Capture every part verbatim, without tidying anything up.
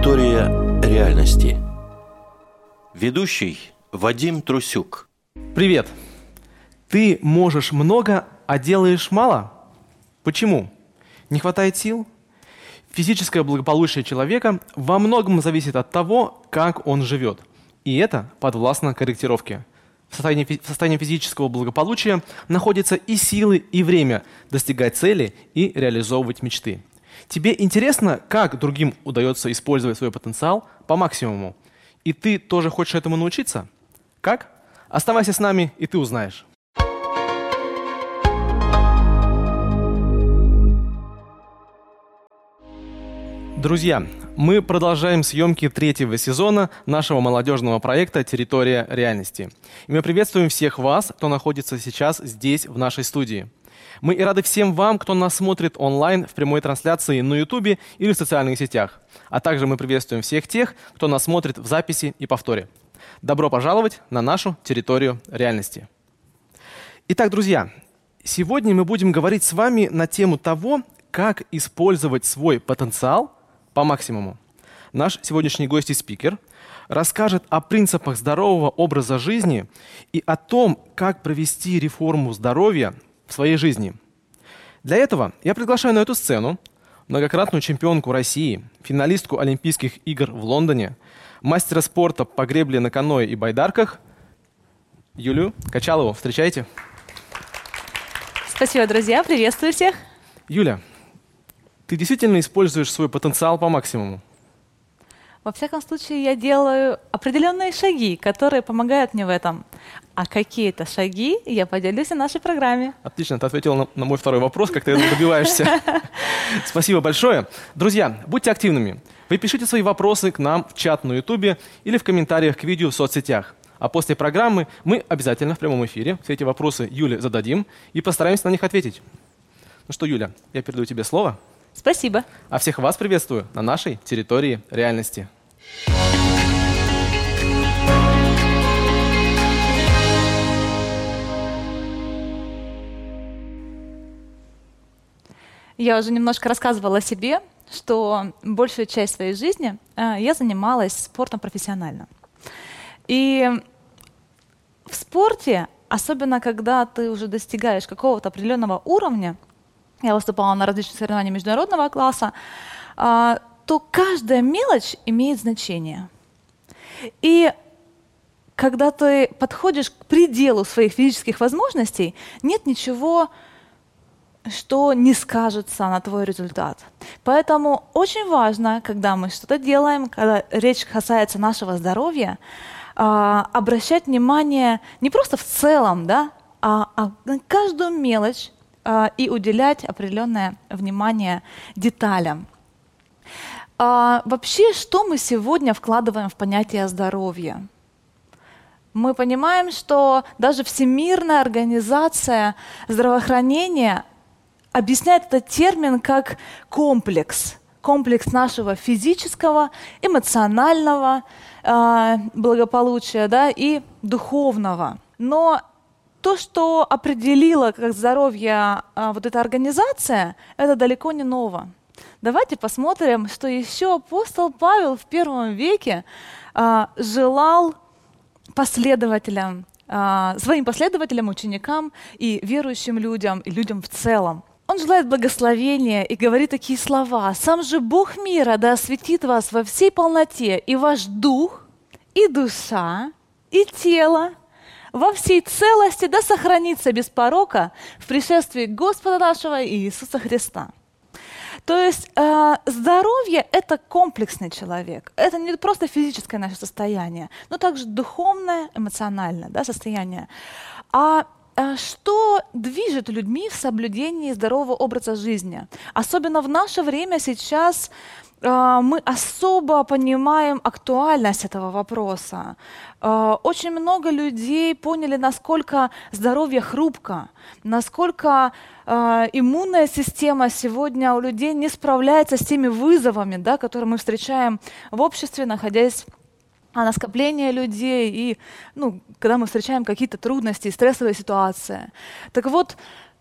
Территория реальности. Ведущий Вадим Трусюк. Привет! Ты можешь много, а делаешь мало? Почему? Не хватает сил? Физическое благополучие человека во многом зависит от того, как он живет. И это подвластно корректировке. В состоянии, в состоянии физического благополучия находятся и силы, и время достигать цели и реализовывать мечты. Тебе интересно, как другим удается использовать свой потенциал по максимуму? И ты тоже хочешь этому научиться? Как? Оставайся с нами, и ты узнаешь. Друзья, мы продолжаем съемки третьего сезона нашего молодежного проекта «Территория реальности». И мы приветствуем всех вас, кто находится сейчас здесь, в нашей студии. Мы и рады всем вам, кто нас смотрит онлайн в прямой трансляции на Ютубе или в социальных сетях. А также мы приветствуем всех тех, кто нас смотрит в записи и повторе. Добро пожаловать на нашу территорию реальности. Итак, друзья, сегодня мы будем говорить с вами на тему того, как использовать свой потенциал по максимуму. Наш сегодняшний гость и спикер расскажет о принципах здорового образа жизни и о том, как провести реформу здоровья в своей жизни. Для этого я приглашаю на эту сцену многократную чемпионку России, финалистку Олимпийских игр в Лондоне, мастера спорта по гребле на каноэ и байдарках Юлию Качалову. Встречайте. Спасибо, друзья. Приветствую всех. Юля, ты действительно используешь свой потенциал по максимуму? Во всяком случае, я делаю определенные шаги, которые помогают мне в этом. А какие это шаги, я поделюсь в нашей программе. Отлично, ты ответила на, на мой второй вопрос, как ты этого добиваешься. Спасибо большое. Друзья, будьте активными. Вы пишите свои вопросы к нам в чат на Ютубе или в комментариях к видео в соцсетях. А после программы мы обязательно в прямом эфире все эти вопросы Юле зададим и постараемся на них ответить. Ну что, Юля, я передаю тебе слово. Спасибо. А всех вас приветствую на нашей территории реальности. Я уже немножко рассказывала о себе, что большую часть своей жизни э, я занималась спортом профессионально. И в спорте, особенно когда ты уже достигаешь какого-то определенного уровня, я выступала на различных соревнованиях международного класса, э, то каждая мелочь имеет значение. И когда ты подходишь к пределу своих физических возможностей, нет ничего, что не скажется на твой результат. Поэтому очень важно, когда мы что-то делаем, когда речь касается нашего здоровья, обращать внимание не просто в целом, да, а на каждую мелочь и уделять определенное внимание деталям. Вообще, что мы сегодня вкладываем в понятие здоровья? Мы понимаем, что даже Всемирная организация здравоохранения объясняет этот термин как комплекс. Комплекс нашего физического, эмоционального э, благополучия, да, и духовного. Но то, что определила как здоровье э, вот эта организация, это далеко не ново. Давайте посмотрим, что еще апостол Павел в первом веке э, желал последователям, э, своим последователям, ученикам и верующим людям, и людям в целом. Он желает благословения и говорит такие слова: «Сам же Бог мира да осветит вас во всей полноте, и ваш дух, и душа, и тело во всей целости да сохранится без порока в пришествии Господа нашего Иисуса Христа». То есть э, здоровье — это комплексный человек. Это не просто физическое наше состояние, но также духовное, эмоциональное, да, состояние. А что движет людьми в соблюдении здорового образа жизни? Особенно в наше время сейчас э, мы особо понимаем актуальность этого вопроса. Э, очень много людей поняли, насколько здоровье хрупко, насколько э, иммунная система сегодня у людей не справляется с теми вызовами, да, которые мы встречаем в обществе, находясь а на скопление людей и, ну, когда мы встречаем какие-то трудности, стрессовые ситуации. Так вот,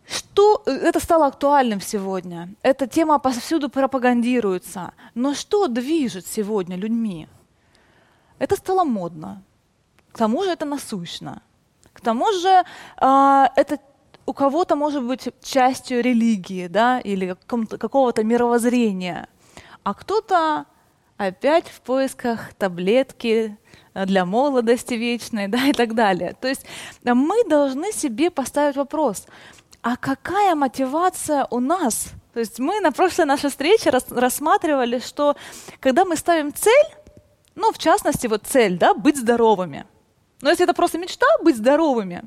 Что, это стало актуальным сегодня. Эта тема повсюду пропагандируется. Но что движет сегодня людьми? Это стало модно. К тому же это насущно. К тому же э, это у кого-то может быть частью религии, да, или какого-то мировоззрения. А кто-то опять в поисках таблетки для молодости вечной, да, и так далее. То есть мы должны себе поставить вопрос, а какая мотивация у нас? То есть мы на прошлой нашей встрече рас, рассматривали, что когда мы ставим цель, ну, в частности, вот цель, да, быть здоровыми. Но если это просто мечта быть здоровыми,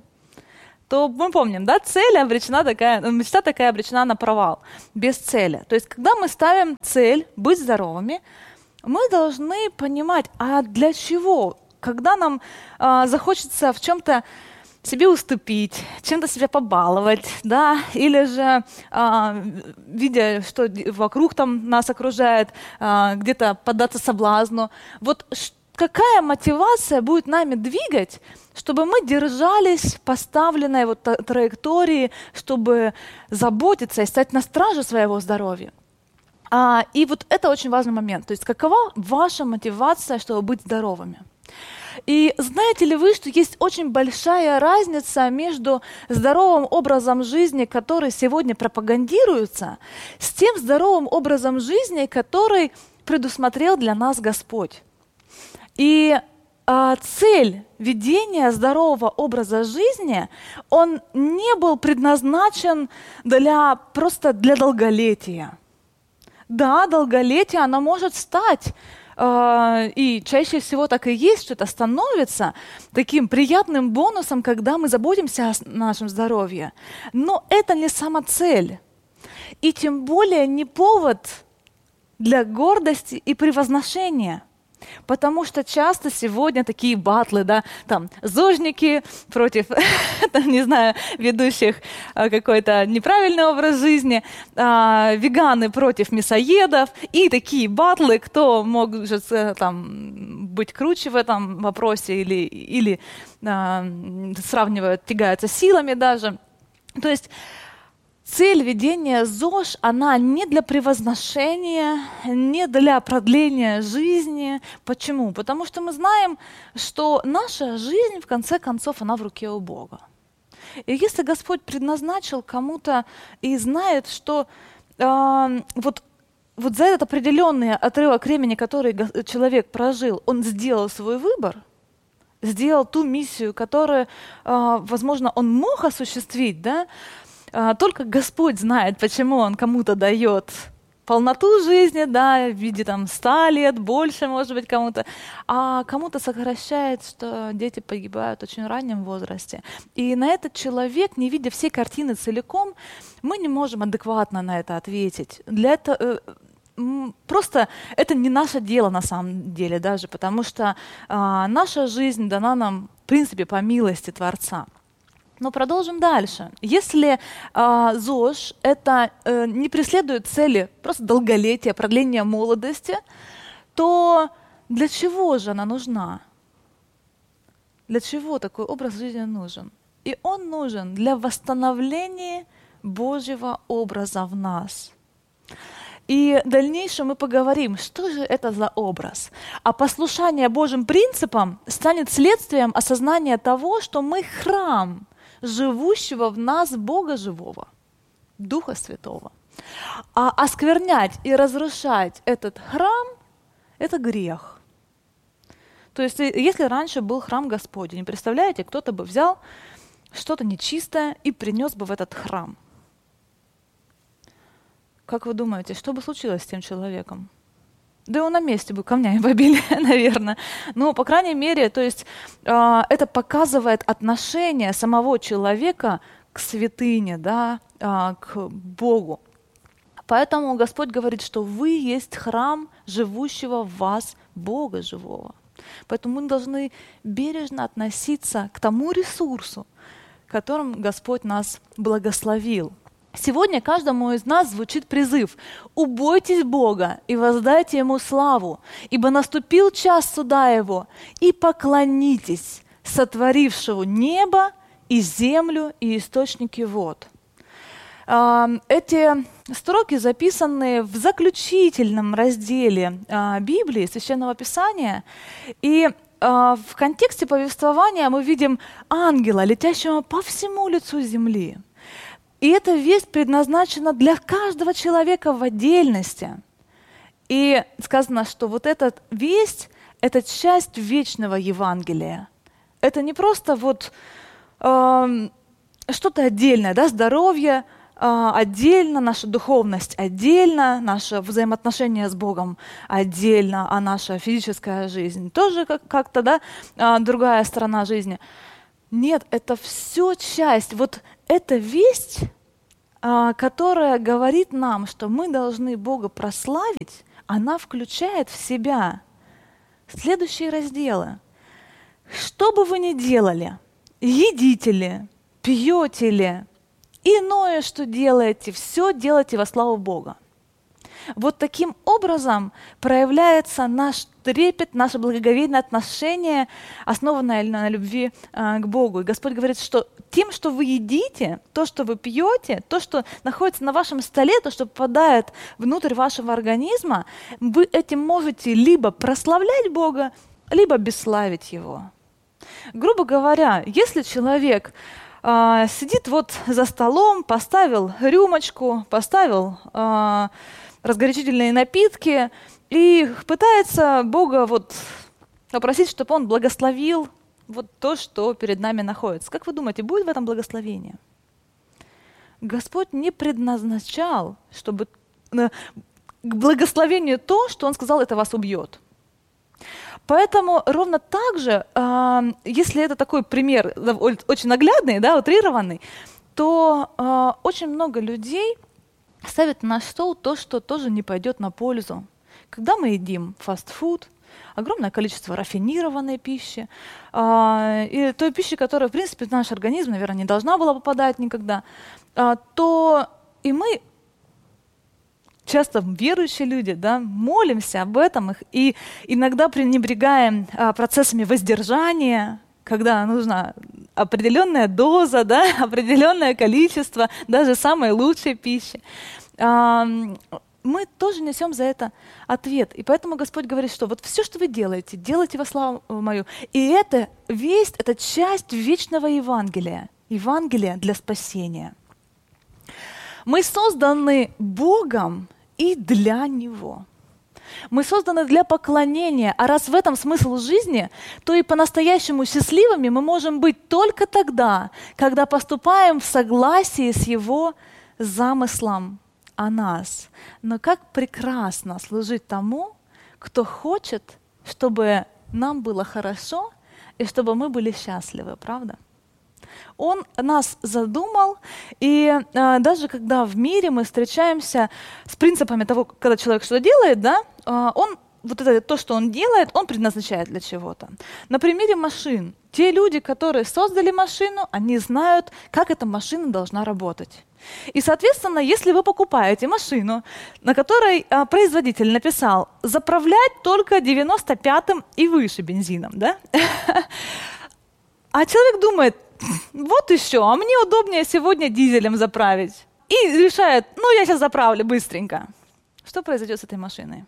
то мы помним, да, цель обречена такая, мечта такая обречена на провал, без цели. То есть когда мы ставим цель быть здоровыми, мы должны понимать, а для чего? Когда нам а, захочется в чем-то себе уступить, чем-то себя побаловать, да, или же, а, видя, что вокруг там нас окружает, а, где-то поддаться соблазну. Вот какая мотивация будет нами двигать, чтобы мы держались поставленной вот траектории, чтобы заботиться и стать на страже своего здоровья? А, и вот это очень важный момент. То есть какова ваша мотивация, чтобы быть здоровыми? И знаете ли вы, что есть очень большая разница между здоровым образом жизни, который сегодня пропагандируется, с тем здоровым образом жизни, который предусмотрел для нас Господь. И а, цель ведения здорового образа жизни, он не был предназначен для, просто для долголетия. Да, долголетие, оно может стать, э, и чаще всего так и есть, что это становится таким приятным бонусом, когда мы заботимся о нашем здоровье. Но это не самоцель, и тем более не повод для гордости и превозношения. Потому что часто сегодня такие батлы, да, там, зожники против, там, не знаю, ведущих а, какой-то неправильный образ жизни, а, веганы против мясоедов, и такие батлы, кто может там быть круче в этом вопросе, или, или а, сравнивают, тягаются силами даже. То есть цель ведения ЗОЖ, она не для превозношения, не для продления жизни. Почему? Потому что мы знаем, что наша жизнь, в конце концов, она в руке у Бога. И если Господь предназначил кому-то и знает, что э, вот, вот за этот определенный отрывок времени, который человек прожил, он сделал свой выбор, сделал ту миссию, которую, э, возможно, он мог осуществить, да, только Господь знает, почему Он кому-то дает полноту жизни, да, в виде там ста лет, больше, может быть, кому-то, а кому-то сокращает, что дети погибают в очень раннем возрасте. И на этот человек, не видя всей картины целиком, мы не можем адекватно на это ответить. Для этого просто это не наше дело на самом деле даже, потому что а, наша жизнь дана нам, в принципе, по милости Творца. Но продолжим дальше. Если э, ЗОЖ это э, не преследует цели просто долголетия, продления молодости, то для чего же она нужна? Для чего такой образ жизни нужен? И он нужен для восстановления Божьего образа в нас. И в дальнейшем мы поговорим, что же это за образ. А послушание Божьим принципам станет следствием осознания того, что мы храм живущего в нас Бога живого, Духа Святого. А осквернять и разрушать этот храм – это грех. То есть если раньше был храм Господень, представляете, кто-то бы взял что-то нечистое и принес бы в этот храм. Как вы думаете, что бы случилось с тем человеком? Да его на месте бы камнями побили, наверное. Но, по крайней мере, то есть, э, это показывает отношение самого человека к святыне, да, э, к Богу. Поэтому Господь говорит, что вы есть храм живущего в вас Бога живого. Поэтому мы должны бережно относиться к тому ресурсу, которым Господь нас благословил. Сегодня каждому из нас звучит призыв: «Убойтесь Бога и воздайте Ему славу, ибо наступил час суда Его, и поклонитесь сотворившему небо и землю и источники вод». Эти строки записаны в заключительном разделе Библии, Священного Писания, и в контексте повествования мы видим ангела, летящего по всему лицу земли. И эта весть предназначена для каждого человека в отдельности. И сказано, что вот эта весть — это часть вечного Евангелия. Это не просто вот э, что-то отдельное, да, здоровье э, отдельно, наша духовность отдельно, наше взаимоотношение с Богом отдельно, а наша физическая жизнь тоже как- как-то, да, э, другая сторона жизни. Нет, это все часть. Вот эта весть, э, которая говорит нам, что мы должны Бога прославить, она включает в себя следующие разделы. Что бы вы ни делали, едите ли, пьете ли, иное, что делаете, все делайте во славу Бога. Вот таким образом проявляется наш трепет, наше благоговейное отношение, основанное на любви э, к Богу. И Господь говорит, что тем, что вы едите, то, что вы пьете, то, что находится на вашем столе, то, что попадает внутрь вашего организма, вы этим можете либо прославлять Бога, либо бесславить Его. Грубо говоря, если человек э, сидит вот за столом, поставил рюмочку, поставил э, разгорячительные напитки и пытается Бога вот попросить, чтобы Он благословил вот то, что перед нами находится. Как вы думаете, будет в этом благословение? Господь не предназначал, чтобы э, к благословению то, что Он сказал, это вас убьет. Поэтому ровно так же, э, если это такой пример очень наглядный, да, утрированный, то э, очень много людей ставят на наш стол то, что тоже не пойдет на пользу. Когда мы едим фастфуд, огромное количество рафинированной пищи, э, и той пищи, которая, в принципе, в наш организм, наверное, не должна была попадать никогда, э, то и мы, часто верующие люди, да, молимся об этом их, и иногда пренебрегаем а, процессами воздержания, когда нужна определенная доза, да, определенное количество даже самой лучшей пищи. А, мы тоже несем за это ответ. И поэтому Господь говорит, что вот все, что вы делаете, делайте во славу мою. И эта весть, это часть вечного Евангелия, Евангелия для спасения. Мы созданы Богом и для Него. Мы созданы для поклонения, а раз в этом смысл жизни, то и по-настоящему счастливыми мы можем быть только тогда, когда поступаем в согласии с Его замыслом о нас. Но как прекрасно служить тому, кто хочет, чтобы нам было хорошо и чтобы мы были счастливы, правда? Он нас задумал, и э, даже когда в мире мы встречаемся с принципами того, когда человек что-то делает, да, э, он вот это то, что он делает, он предназначает для чего-то. На примере машин. Те люди, которые создали машину, они знают, как эта машина должна работать. И, соответственно, если вы покупаете машину, на которой э, производитель написал «заправлять только девяносто пятым и выше бензином», да? А человек думает, вот еще, а мне удобнее сегодня дизелем заправить. И решает, ну я сейчас заправлю быстренько. Что произойдет с этой машиной?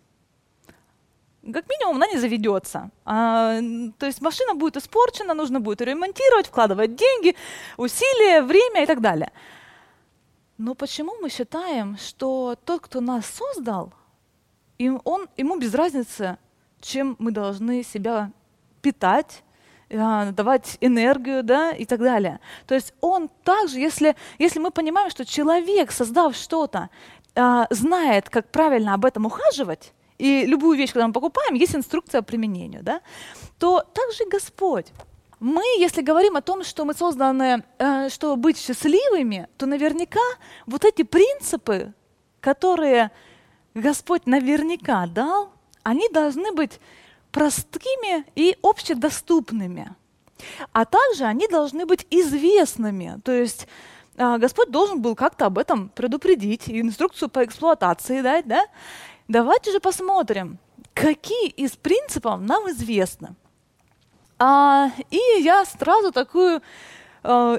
Как минимум она не заведется. А, то есть машина будет испорчена, нужно будет ее ремонтировать, вкладывать деньги, усилия, время и так далее. Но почему мы считаем, что тот, кто нас создал, им, он, ему без разницы, чем мы должны себя питать, давать энергию, да, и так далее. То есть он также, если, если мы понимаем, что человек, создав что-то, э, знает, как правильно об этом ухаживать, и любую вещь, когда мы покупаем, есть инструкция по применению, да, то также Господь. Мы, если говорим о том, что мы созданы, э, чтобы быть счастливыми, то наверняка вот эти принципы, которые Господь наверняка дал, они должны быть простыми и общедоступными. А также они должны быть известными. То есть э, Господь должен был как-то об этом предупредить, и инструкцию по эксплуатации дать. Да? Давайте же посмотрим, какие из принципов нам известны. А, и я сразу такую э,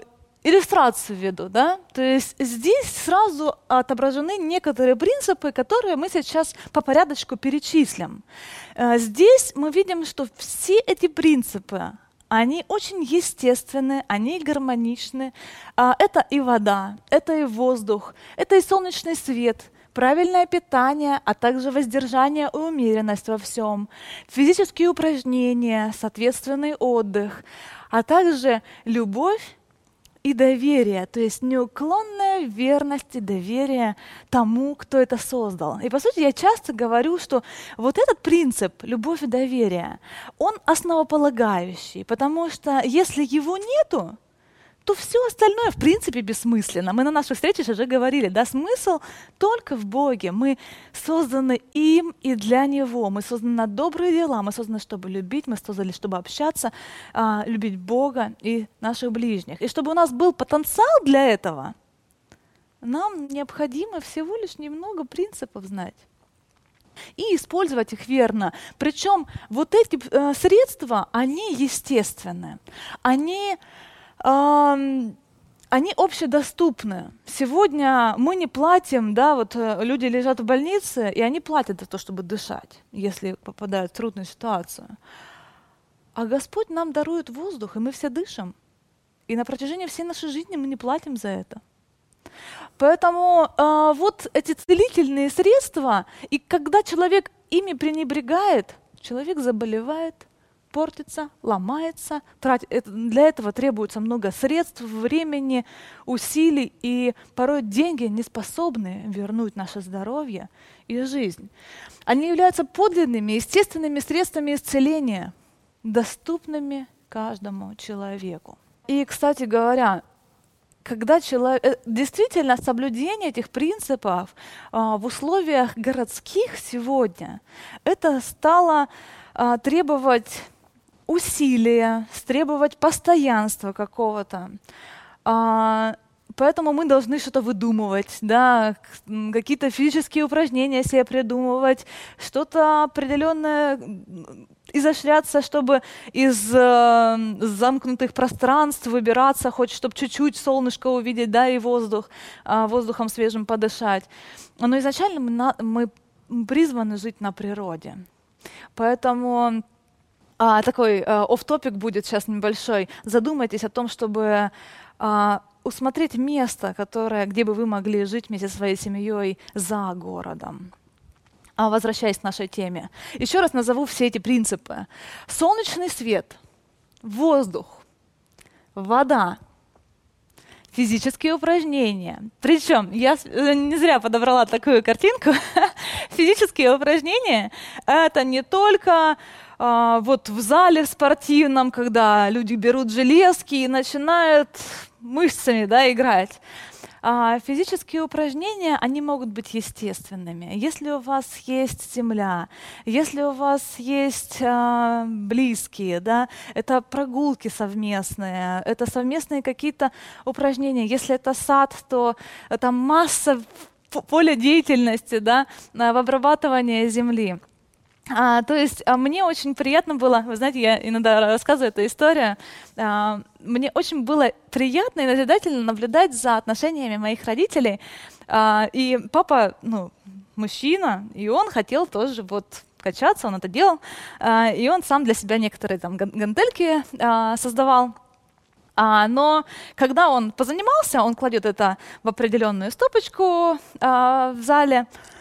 иллюстрацию введу, да? То есть здесь сразу отображены некоторые принципы, которые мы сейчас по порядочку перечислим. Э, Здесь мы видим, что все эти принципы, они очень естественны, они гармоничны. А, Это и вода, это и воздух, это и солнечный свет, правильное питание, а также воздержание и умеренность во всем, физические упражнения, соответственный отдых, а также любовь и доверие, то есть неуклонная верность и доверие тому, кто это создал. И по сути я часто говорю, что вот этот принцип любовь и доверие, он основополагающий, потому что если его нету, то все остальное в принципе бессмысленно. Мы на наших встречах уже говорили, да, смысл только в Боге. Мы созданы им и для Него. Мы созданы на добрые дела, мы созданы, чтобы любить, мы созданы, чтобы общаться, а, любить Бога и наших ближних. И чтобы у нас был потенциал для этого, нам необходимо всего лишь немного принципов знать и использовать их верно. Причем вот эти э, средства, они естественны, они Ам, они общедоступны. Сегодня мы не платим, да, вот э, люди лежат в больнице, и они платят за то, чтобы дышать, если попадают в трудную ситуацию. А Господь нам дарует воздух, и мы все дышим. И на протяжении всей нашей жизни мы не платим за это. Поэтому э, вот эти целительные средства, и когда человек ими пренебрегает, человек заболевает, портится, ломается. Трать, это, для этого требуется много средств, времени, усилий, и порой деньги не способны вернуть наше здоровье и жизнь. Они являются подлинными, естественными средствами исцеления, доступными каждому человеку. И, кстати говоря, когда человек, действительно соблюдение этих принципов а, в условиях городских сегодня, это стало а, требовать усилия, требовать постоянства какого-то. А, поэтому мы должны что-то выдумывать, да, какие-то физические упражнения себе придумывать, что-то определенное изощряться, чтобы из э, замкнутых пространств выбираться, хоть чтобы чуть-чуть солнышко увидеть, да, и воздух, э, воздухом свежим подышать. Но изначально мы, на, мы призваны жить на природе. Поэтому А, такой офф-топик uh, будет сейчас небольшой. Задумайтесь о том, чтобы uh, усмотреть место, которое, где бы вы могли жить вместе со своей семьей за городом. А, возвращаясь к нашей теме. Еще раз назову все эти принципы. Солнечный свет, воздух, вода, физические упражнения. Причем я не зря подобрала такую картинку. Физические упражнения — это не только а, вот в зале спортивном, когда люди берут железки и начинают мышцами, да, играть. А, физические упражнения, они могут быть естественными. Если у вас есть земля, если у вас есть а, близкие, да, это прогулки совместные, это совместные какие-то упражнения. Если это сад, то там масса поля деятельности, да, в обрабатывании земли. А, то есть а, мне очень приятно было, вы знаете, я иногда рассказываю эту историю, а, мне очень было приятно и назидательно наблюдать за отношениями моих родителей. А, и папа, ну, мужчина, и он хотел тоже вот качаться, он это делал, а, и он сам для себя некоторые там гантельки а, создавал. А, но когда он позанимался, он кладет это в определенную стопочку а, в зале.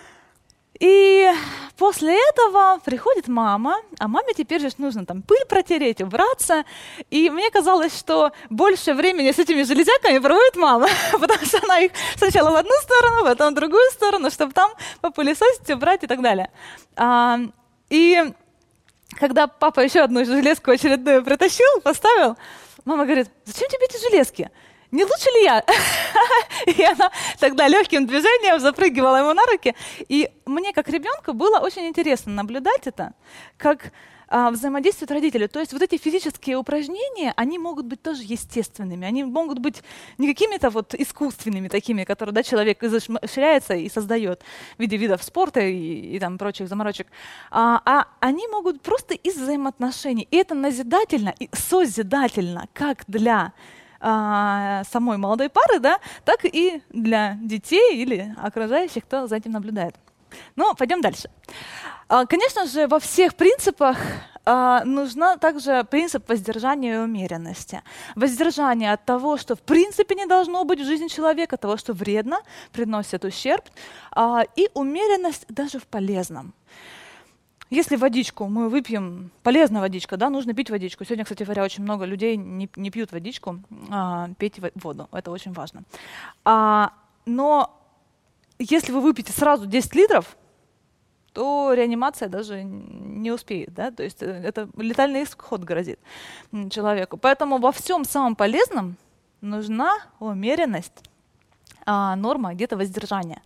И после этого приходит мама, а маме теперь же нужно там пыль протереть, убраться. И мне казалось, что больше времени с этими железяками проводит мама, потому что она их сначала в одну сторону, потом в другую сторону, чтобы там попылесосить, убрать и так далее. А, и когда папа еще одну железку очередную притащил, поставил, мама говорит: зачем тебе эти железки? Не лучше ли я? И она тогда легким движением запрыгивала ему на руки. И мне, как ребенку, было очень интересно наблюдать это, как а, взаимодействуют родители. То есть вот эти физические упражнения, они могут быть тоже естественными. Они могут быть не какими-то вот искусственными такими, которые, да, человек изощряется и создает в виде видов спорта и, и там прочих заморочек. А, а они могут просто из взаимоотношений. И это назидательно и созидательно как для а, самой молодой пары, да, так и для детей или окружающих, кто за этим наблюдает. Ну, пойдем дальше. А, конечно же, во всех принципах а, нужна также принцип воздержания и умеренности. Воздержание от того, что в принципе не должно быть в жизни человека, того, что вредно, приносит ущерб, а, и умеренность даже в полезном. Если водичку мы выпьем, полезная водичка, да, нужно пить водичку. Сегодня, кстати говоря, очень много людей не, не пьют водичку, а, пейте воду, это очень важно. А, но если вы выпьете сразу десять литров, то реанимация даже не успеет, да, то есть это летальный исход грозит человеку. Поэтому во всем самом полезном нужна умеренность, а, норма, где-то воздержание.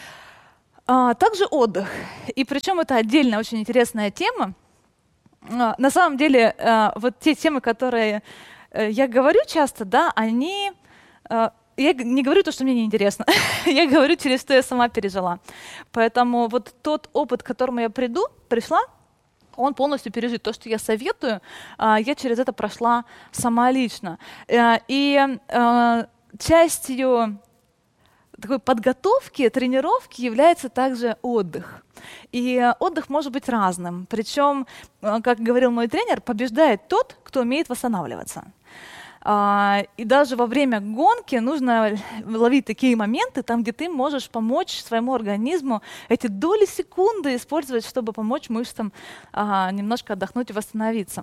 А, также отдых. И причем это отдельная очень интересная тема. А, на самом деле, а, вот те темы, которые а, я говорю часто, да, они... А, я не говорю то, что мне неинтересно. Я говорю через что я сама пережила. Поэтому вот тот опыт, к которому я приду, пришла, он полностью пережит. То, что я советую, а, я через это прошла сама лично. А, и а, частью такой подготовки, тренировки является также отдых. И отдых может быть разным. Причем, как говорил мой тренер, побеждает тот, кто умеет восстанавливаться. И даже во время гонки нужно ловить такие моменты, там, где ты можешь помочь своему организму эти доли секунды использовать, чтобы помочь мышцам немножко отдохнуть и восстановиться.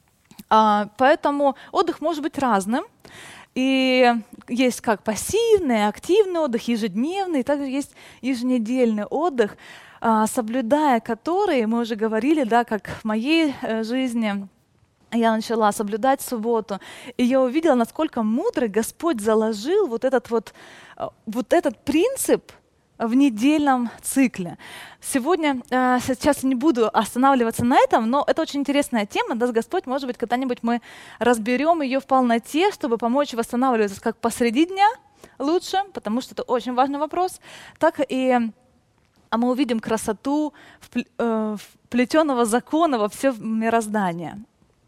Поэтому отдых может быть разным. И есть как пассивный, активный отдых, ежедневный, также есть еженедельный отдых, соблюдая который, мы уже говорили, да, как в моей жизни, я начала соблюдать субботу, и я увидела, насколько мудро Господь заложил вот этот вот, вот этот принцип в недельном цикле. Сегодня, э, сейчас не буду останавливаться на этом, но это очень интересная тема. Даст Господь, может быть, когда-нибудь мы разберем ее в полноте, чтобы помочь восстанавливаться как посреди дня лучше, потому что это очень важный вопрос, так и а мы увидим красоту э, вплетенного закона во все мироздание.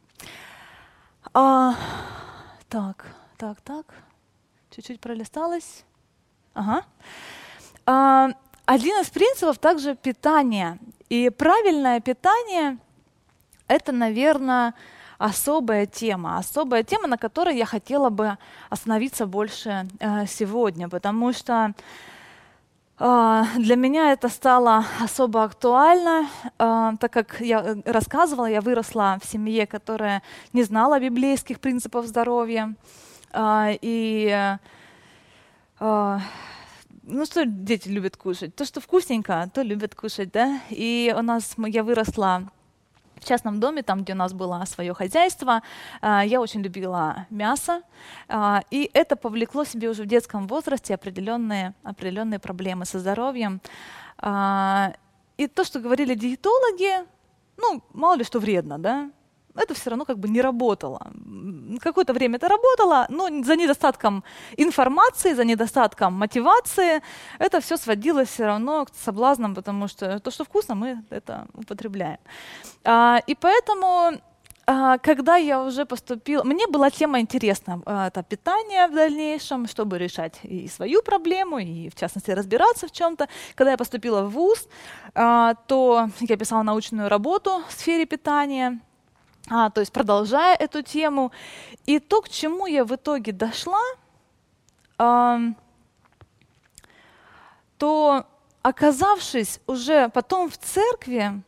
А, так, так, так. Чуть-чуть пролисталось. Ага. А, один из принципов также питание. И правильное питание — это, наверное, особая тема. Особая тема, на которой я хотела бы остановиться больше э, сегодня, потому что э, для меня это стало особо актуально, э, так как я рассказывала, я выросла в семье, которая не знала библейских принципов здоровья. Э, и э, Ну, что дети любят кушать? То, что вкусненько, то любят кушать, да? И у нас, я выросла в частном доме, там, где у нас было свое хозяйство. Я очень любила мясо. И это повлекло себе уже в детском возрасте определенные, определенные проблемы со здоровьем. И то, что говорили диетологи, ну, мало ли что вредно, да? Это все равно как бы не работало. Какое-то время это работало, но за недостатком информации, за недостатком мотивации это все сводилось все равно к соблазнам, потому что то, что вкусно, мы это употребляем. А, и поэтому, а, когда я уже поступила, мне была тема интересна, а, это питание в дальнейшем, чтобы решать и свою проблему, и в частности разбираться в чем-то. Когда я поступила в вуз, а, то я писала научную работу в сфере питания. А, то есть продолжая эту тему. И то, к чему я в итоге дошла, э, то, оказавшись уже потом в церкви,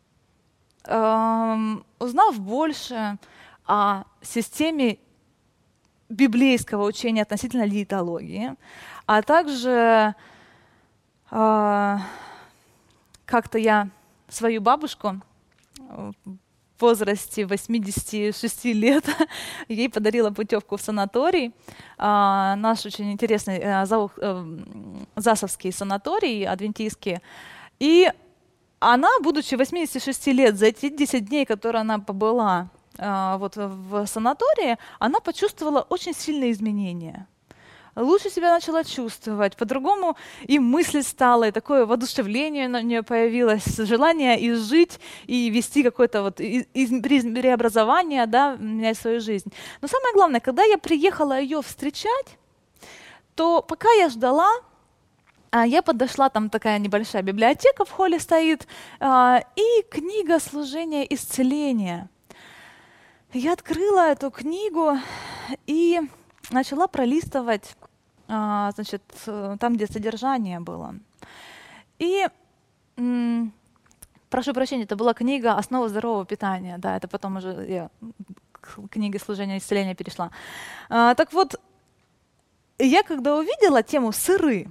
э, узнав больше о системе библейского учения относительно диетологии, а также э, как-то я свою бабушку в возрасте восьмидесяти шести лет ей подарила путевку в санаторий. А, наш очень интересный а, заух, а, засовский санаторий, адвентистский. И она, будучи восьмидесяти шести лет, за эти десять дней, которые она побыла а, вот, в санатории, она почувствовала очень сильные изменения. лучше себя начала чувствовать, по-другому и мыслить стала, и такое воодушевление на нее появилось, желание и жить, и вести какое-то вот из- из- преобразование, да, менять свою жизнь. Но самое главное, когда я приехала ее встречать, то пока я ждала, а, я подошла, там такая небольшая библиотека в холле стоит, а, и книга «Служение исцеления». Я открыла эту книгу и начала пролистывать, а, значит, э, там, где содержание было. И, м, прошу прощения, это была книга «Основа здорового питания». Да, это потом уже я к книге «Служение исцеления» перешла. А, так вот, я когда увидела тему «сыры»,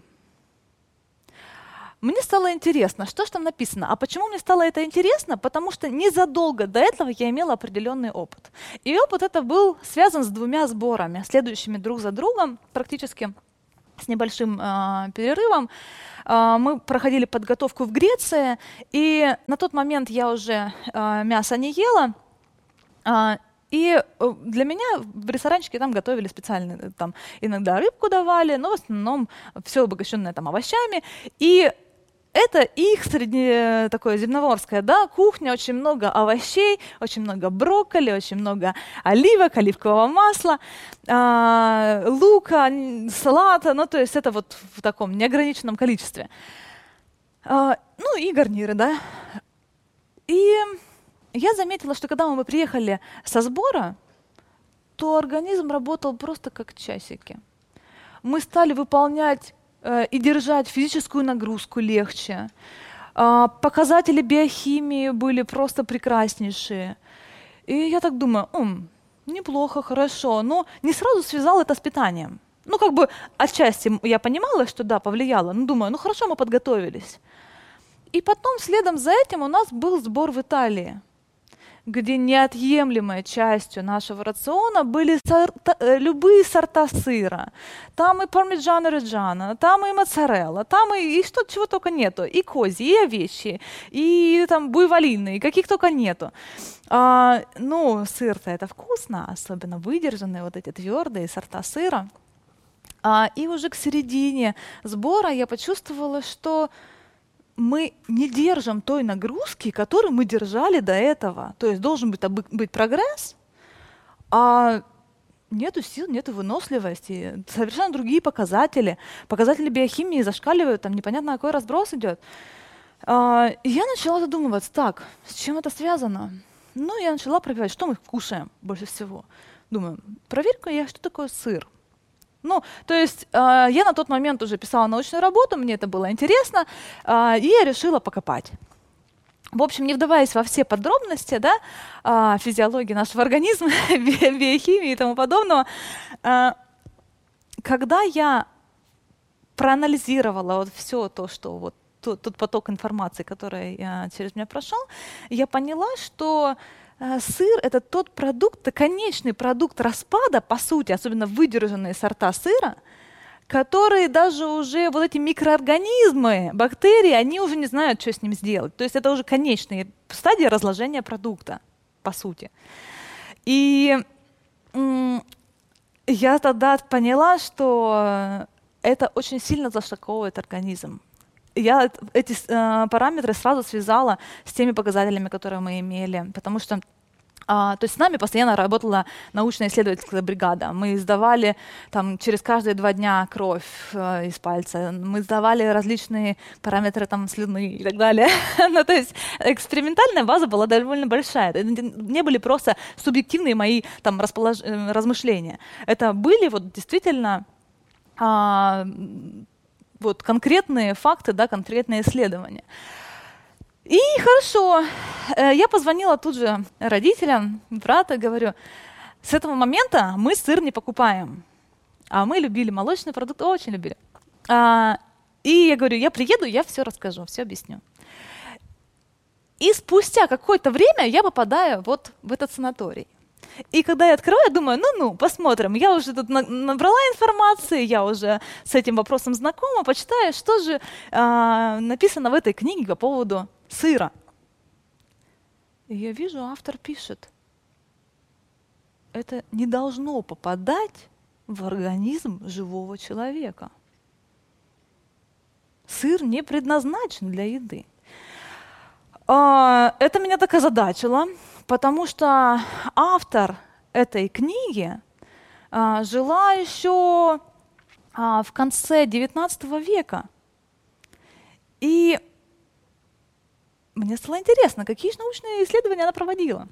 мне стало интересно, что же там написано. А почему мне стало это интересно? Потому что незадолго до этого я имела определенный опыт. И опыт это был связан с двумя сборами, следующими друг за другом, практически с небольшим э, перерывом. Э, мы проходили подготовку в Греции, и на тот момент я уже э, мясо не ела. Э, И для меня в ресторанчике там готовили специально, там иногда рыбку давали, но в основном все обогащенное там овощами. И это их средне такое земноморская, да, кухня, очень много овощей, очень много брокколи, очень много оливок, оливкового масла, э, лука, салата, ну то есть это вот в таком неограниченном количестве. Э, ну и гарниры, да. И я заметила, что когда мы приехали со сбора, то организм работал просто как часики. Мы стали выполнять э, и держать физическую нагрузку легче. Э, показатели биохимии были просто прекраснейшие. И я так думаю, М, неплохо, хорошо, но не сразу связала это с питанием. Ну, как бы отчасти я понимала, что да, повлияло, но думаю, ну хорошо, мы подготовились. И потом следом за этим у нас был сбор в Италии, где неотъемлемой частью нашего рациона были сорта, любые сорта сыра. Там и пармиджано реджано, там и моцарелла, там и, и что, чего только нету. И козьи, и овечьи, и там буйволиные, каких только нету. А, ну, сыр-то это вкусно, особенно выдержанные вот эти твердые сорта сыра. А, и уже к середине сбора я почувствовала, что мы не держим той нагрузки, которую мы держали до этого. То есть должен быть, быть прогресс, а нету сил, нету выносливости, совершенно другие показатели. Показатели биохимии зашкаливают, там непонятно какой разброс идет. А, и я начала задумываться, так, с чем это связано? Ну, я начала проверять, что мы кушаем больше всего. Думаю, проверь-ка я, что такое сыр. Ну, то есть э, я на тот момент уже писала научную работу, мне это было интересно, э, и я решила покопать. В общем, не вдаваясь во все подробности, да, э, физиологии нашего организма, би- биохимии и тому подобного, э, когда я проанализировала вот все то, что вот тот, тот поток информации, который э, через меня прошел, я поняла, что сыр — это тот продукт, конечный продукт распада, по сути, особенно выдержанные сорта сыра, которые даже уже вот эти микроорганизмы, бактерии, они уже не знают, что с ним сделать. То есть это уже конечная стадия разложения продукта, по сути. И м- я тогда поняла, что это очень сильно зашлаковывает организм. Я эти э, параметры сразу связала с теми показателями, которые мы имели, потому что а, то есть с нами постоянно работала научно-исследовательская бригада. Мы сдавали там, через каждые два дня кровь э, из пальца, мы сдавали различные параметры там, слюны и так далее. Ну, то есть экспериментальная база была довольно большая. Это не были просто субъективные мои там, располож... размышления. Это были вот, действительно а, вот, конкретные факты, да, конкретные исследования. И хорошо, я позвонила тут же родителям, брата, говорю, с этого момента мы сыр не покупаем. А мы любили молочный продукт, очень любили. А, и я говорю, я приеду, я все расскажу, все объясню. И спустя какое-то время я попадаю вот в этот санаторий. И когда я открываю, я думаю, ну-ну, посмотрим. Я уже тут набрала информации, я уже с этим вопросом знакома, почитаю, что же а, написано в этой книге по поводу сыра. И я вижу, автор пишет, это не должно попадать в организм живого человека. Сыр не предназначен для еды. Это меня так озадачило, потому что автор этой книги жила еще в конце девятнадцатого века. И мне стало интересно, какие же научные исследования она проводила.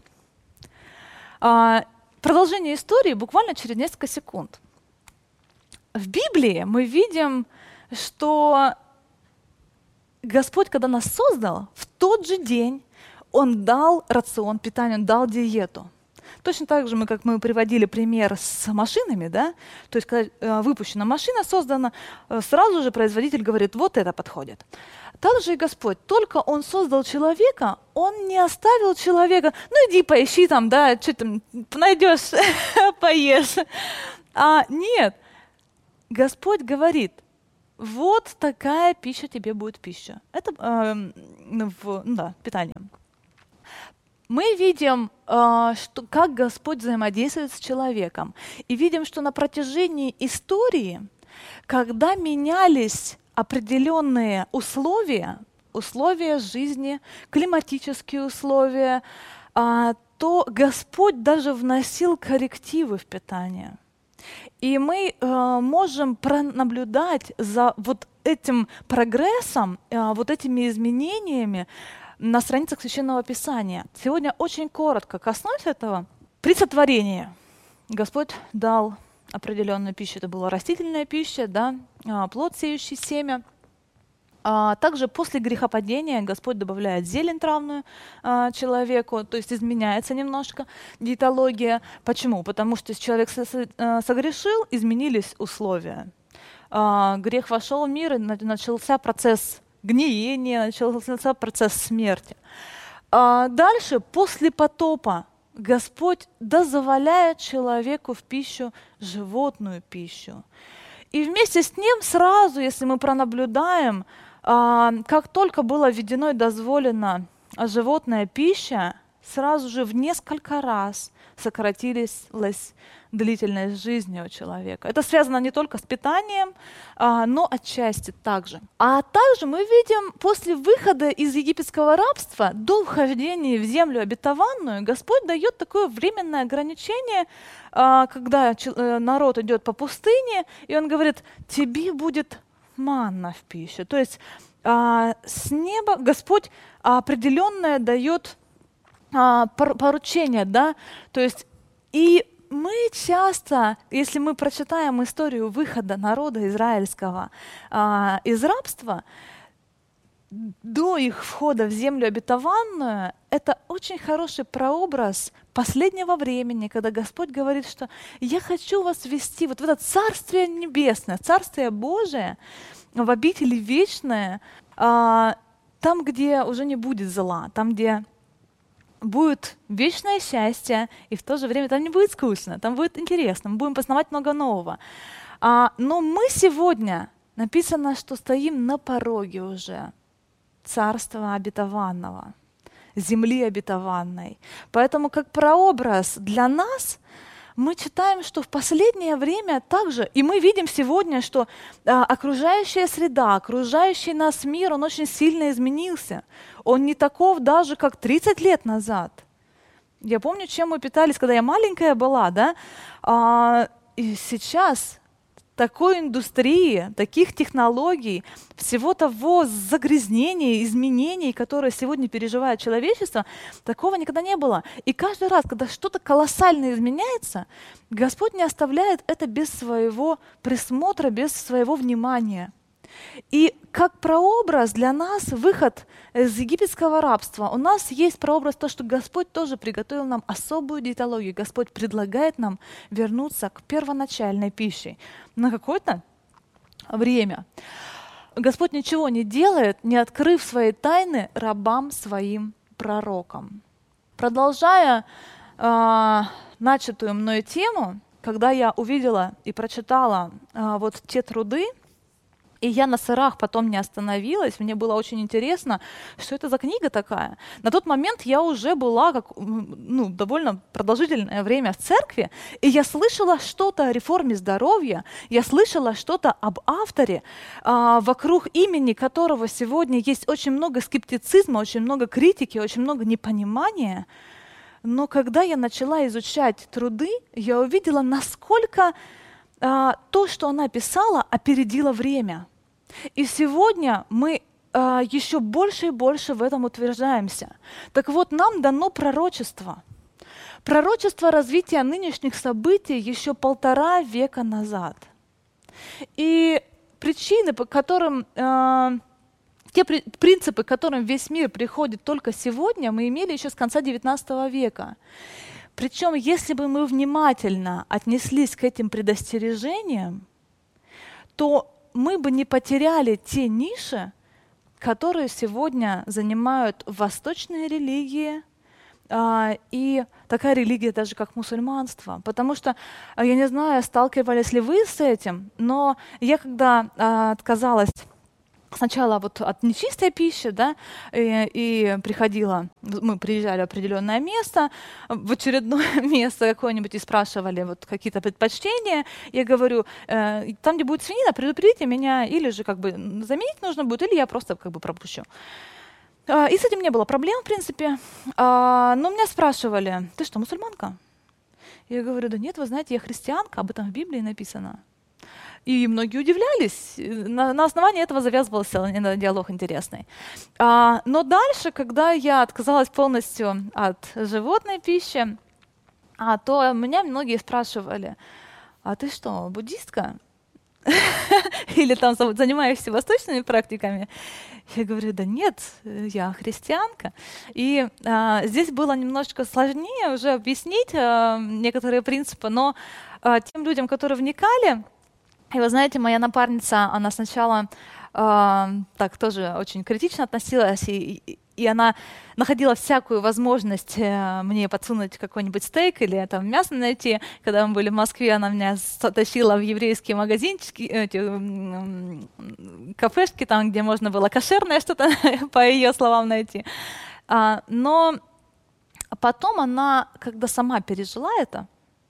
Продолжение истории буквально через несколько секунд. В Библии мы видим, что Господь, когда нас создал, в тот же день Он дал рацион питания, Он дал диету. Точно так же, мы, как мы приводили пример с машинами, да? То есть, когда э, выпущена машина, создана, э, сразу же производитель говорит, вот это подходит. Так же и Господь, только Он создал человека, Он не оставил человека, ну иди поищи там, да, что там найдешь, поешь. А нет, Господь говорит, вот такая пища тебе будет пища. Это э, в, ну да, питание. Мы видим, э, что, как Господь взаимодействует с человеком. И видим, что на протяжении истории, когда менялись определенные условия, условия жизни, климатические условия, э, то Господь даже вносил коррективы в питание. И мы э, можем пронаблюдать за вот этим прогрессом, э, вот этими изменениями на страницах Священного Писания. Сегодня очень коротко коснусь этого. При сотворении Господь дал определенную пищу. Это была растительная пища, да, э, плод, сеющий семя. А также после грехопадения Господь добавляет зелень травную а, человеку, то есть изменяется немножко диетология. Почему? Потому что если человек согрешил, изменились условия. А, грех вошел в мир, и начался процесс гниения, начался процесс смерти. А дальше, после потопа, Господь дозволяет человеку в пищу животную пищу. И вместе с ним сразу, если мы пронаблюдаем, как только было введено и дозволено животная пища, сразу же в несколько раз сократилась длительность жизни у человека. Это связано не только с питанием, но отчасти также. А также мы видим, после выхода из египетского рабства до вхождения в землю обетованную, Господь дает такое временное ограничение, когда народ идет по пустыне, и Он говорит, тебе будет манна в пищу. То есть а, с неба Господь определенное дает а, поручение, да, то есть и мы часто, если мы прочитаем историю выхода народа израильского а, из рабства, до их входа в землю обетованную, это очень хороший прообраз последнего времени, когда Господь говорит, что «Я хочу вас ввести вот в это Царствие Небесное, Царствие Божие, в обители вечное, там, где уже не будет зла, там, где будет вечное счастье, и в то же время там не будет скучно, там будет интересно, мы будем познавать много нового». Но мы сегодня, написано, что стоим на пороге уже Царства обетованного, земли обетованной. Поэтому как прообраз для нас мы читаем, что в последнее время также, и мы видим сегодня, что а, окружающая среда, окружающий нас мир, он очень сильно изменился. Он не таков даже, как тридцать лет назад. Я помню, чем мы питались, когда я маленькая была, да? А, и сейчас такой индустрии, таких технологий, всего того загрязнения, изменений, которые сегодня переживает человечество, такого никогда не было. И каждый раз, когда что-то колоссально изменяется, Господь не оставляет это без своего присмотра, без своего внимания. И как прообраз для нас выход из египетского рабства, у нас есть прообраз то, что Господь тоже приготовил нам особую диетологию. Господь предлагает нам вернуться к первоначальной пище на какое-то время. Господь ничего не делает, не открыв свои тайны рабам своим пророкам. Продолжая э, начатую мною тему, когда я увидела и прочитала э, вот те труды, И я на сырах потом не остановилась, мне было очень интересно, что это за книга такая. На тот момент я уже была как, ну, довольно продолжительное время в церкви, и я слышала что-то о реформе здоровья, я слышала что-то об авторе, а, вокруг имени которого сегодня есть очень много скептицизма, очень много критики, очень много непонимания. Но когда я начала изучать труды, я увидела, насколько а, то, что она писала, опередило время. И сегодня мы а, еще больше и больше в этом утверждаемся. Так вот, нам дано пророчество. Пророчество развития нынешних событий еще полтора века назад. И причины, по которым, а, те при, принципы, к которым весь мир приходит только сегодня, мы имели еще с конца девятнадцатого века. Причем, если бы мы внимательно отнеслись к этим предостережениям, то мы бы не потеряли те ниши, которые сегодня занимают восточные религии, а, и такая религия даже как мусульманство. Потому что, я не знаю, сталкивались ли вы с этим, но я когда а, отказалась сначала вот от нечистой пищи, да, и, и приходила, мы приезжали в определенное место, в очередное место какое-нибудь, и спрашивали вот какие-то предпочтения. Я говорю, э, там, где будет свинина, предупредите меня, или же как бы заменить нужно будет, или я просто как бы пропущу. Э, и с этим не было проблем, в принципе. Э, но меня спрашивали, ты что, мусульманка? Я говорю, да нет, вы знаете, я христианка, об этом в Библии написано. И многие удивлялись. На, на основании этого завязывался диалог интересный. А, но дальше, когда я отказалась полностью от животной пищи, а, то меня многие спрашивали, а ты что, буддистка? Или там занимаешься восточными практиками? Я говорю, да нет, я христианка. И а, здесь было немножечко сложнее уже объяснить а, некоторые принципы, но а, тем людям, которые вникали, и вы знаете, моя напарница, она сначала э, так тоже очень критично относилась, и, и, и она находила всякую возможность э, мне подсунуть какой-нибудь стейк или там мясо найти. Когда мы были в Москве, она меня тащила в еврейские магазинчики, эти, э, кафешки, там, где можно было кошерное что-то, по ее словам, найти. А, но потом она, когда сама пережила это,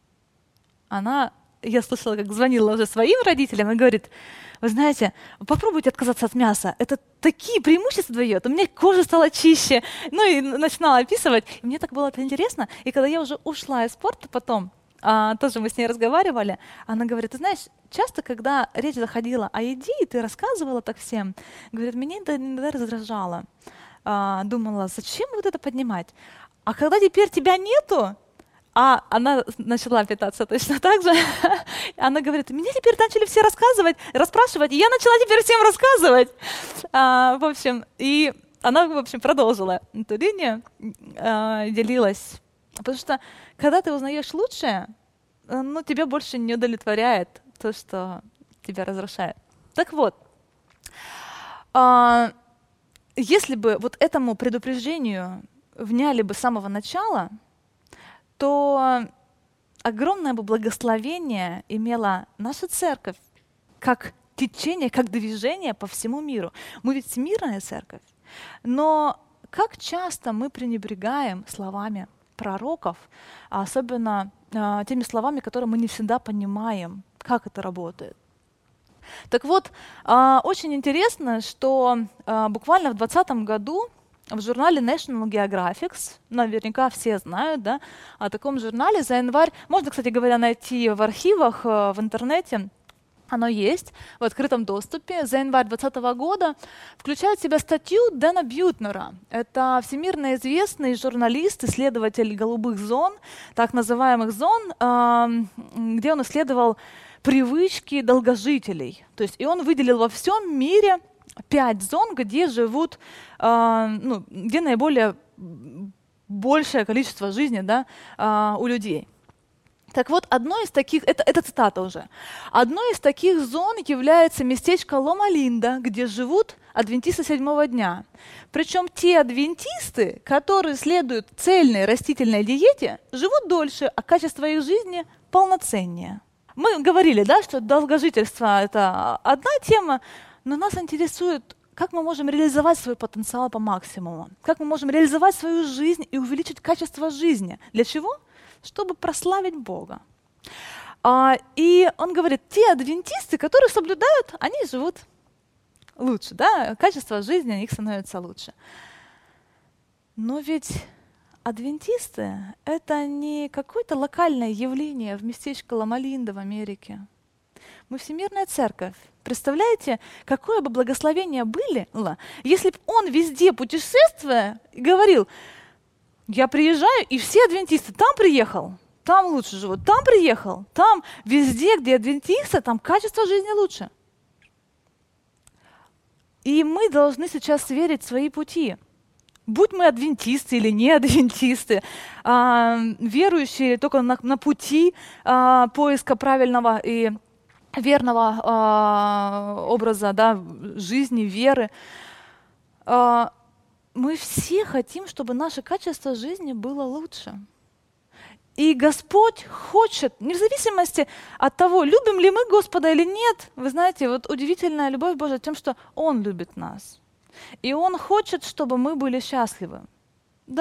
она... Я слышала, как звонила уже своим родителям и говорит, вы знаете, попробуйте отказаться от мяса, это такие преимущества дает, у меня кожа стала чище, ну и начинала описывать, и мне так было это интересно, и когда я уже ушла из спорта потом, а, тоже мы с ней разговаривали, она говорит, ты знаешь, часто, когда речь заходила о еде, и ты рассказывала так всем, говорит, меня это иногда раздражало, а, думала, зачем вот это поднимать, а когда теперь тебя нету, а она начала питаться точно так же. Она говорит, меня теперь начали все рассказывать, расспрашивать, и я начала теперь всем рассказывать. А, в общем, и она, в общем, продолжила эту линию, а, делилась. Потому что, когда ты узнаешь лучшее, ну, тебя больше не удовлетворяет то, что тебя разрушает. Так вот, а, если бы вот этому предупреждению вняли бы с самого начала, то огромное бы благословение имела наша церковь как течение, как движение по всему миру. Мы ведь всемирная церковь, но как часто мы пренебрегаем словами пророков, а особенно а, теми словами, которые мы не всегда понимаем, как это работает. Так вот, а, очень интересно, что а, буквально в двадцатом году в журнале National Geographic, наверняка все знают, да, о таком журнале за январь. Можно, кстати говоря, найти в архивах, в интернете. Оно есть в открытом доступе. За январь двадцатого года включает в себя статью Дэна Бьютнера. Это всемирно известный журналист, исследователь голубых зон, так называемых зон, где он исследовал привычки долгожителей. То есть, и он выделил во всем мире пять зон, где живут, э, ну, где наиболее большее количество жизни, да, э, у людей. Так вот, одной из таких, это, это цитата уже, одной из таких зон является местечко Лома-Линда, где живут адвентисты седьмого дня. Причем те адвентисты, которые следуют цельной растительной диете, живут дольше, а качество их жизни полноценнее. Мы говорили, да, что долгожительство — это одна тема, но нас интересует, как мы можем реализовать свой потенциал по максимуму, как мы можем реализовать свою жизнь и увеличить качество жизни. Для чего? Чтобы прославить Бога. А, и он говорит, те адвентисты, которые соблюдают, они живут лучше, да? Качество жизни у них становится лучше. Но ведь адвентисты — это не какое-то локальное явление в местечке Лoma-Linda в Америке. Мы всемирная церковь. Представляете, какое бы благословение было, если бы он везде путешествуя говорил, я приезжаю, и все адвентисты, там приехал, там лучше живут, там приехал, там везде, где адвентисты, там качество жизни лучше. И мы должны сейчас сверить свои пути. Будь мы адвентисты или не адвентисты, а, верующие только на, на пути а, поиска правильного и верного а, образа, да, жизни, веры. А, мы все хотим, чтобы наше качество жизни было лучше. И Господь хочет, вне зависимости от того, любим ли мы Господа или нет, вы знаете, вот удивительная любовь Божия тем, что Он любит нас. И Он хочет, чтобы мы были счастливы.